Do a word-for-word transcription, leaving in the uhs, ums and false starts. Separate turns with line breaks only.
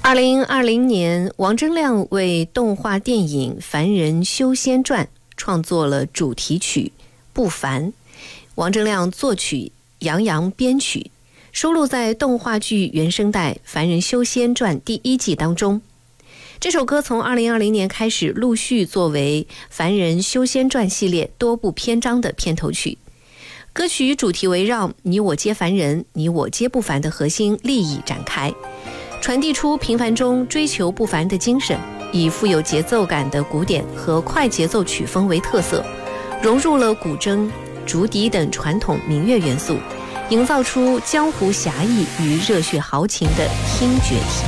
二零二零年，王铮亮为动画电影《凡人修仙传》创作了主题曲《不凡》，王铮亮作曲，杨洋编曲，收录在动画剧原声带《凡人修仙传》第一季当中。这首歌从二零二零年开始陆续作为《凡人修仙传》系列多部篇章的片头曲。歌曲主题围绕你我皆凡人，你我皆不凡的核心利益展开，传递出平凡中追求不凡的精神，以富有节奏感的古典和快节奏曲风为特色，融入了古筝、竹笛等传统民乐元素，营造出江湖侠义与热血豪情的听觉体